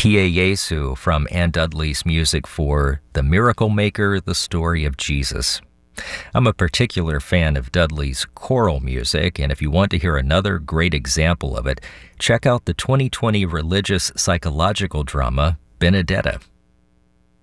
Kyrie Jesu from Ann Dudley's music for The Miracle Maker, The Story of Jesus. I'm a particular fan of Dudley's choral music, and if you want to hear another great example of it, check out the 2020 religious psychological drama, Benedetta.